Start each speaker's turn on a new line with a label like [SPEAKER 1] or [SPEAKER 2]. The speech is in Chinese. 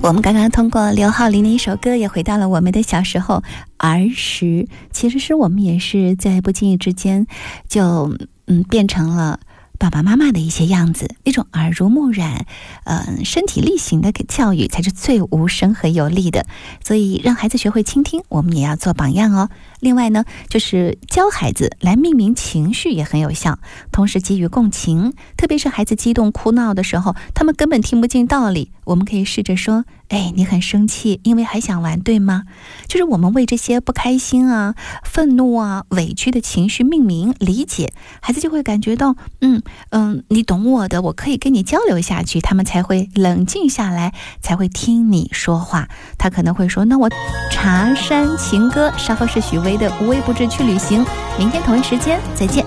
[SPEAKER 1] 我们刚刚通过刘浩霖的一首歌也回到了我们的小时候儿时，其实是我们也是在不经意之间就变成了爸爸妈妈的一些样子，那种耳濡目染身体力行的教育才是最无声和有力的，所以让孩子学会倾听，我们也要做榜样哦。另外呢，就是教孩子来命名情绪也很有效，同时给予共情，特别是孩子激动哭闹的时候，他们根本听不进道理，我们可以试着说，你很生气，因为还想玩，对吗？就是我们为这些不开心啊、愤怒啊、委屈的情绪命名理解，孩子就会感觉到你懂我的，我可以跟你交流下去，他们才会冷静下来，才会听你说话。他可能会说，那我茶山情歌，稍后是许巍的无微不至去旅行。明天同一时间再见。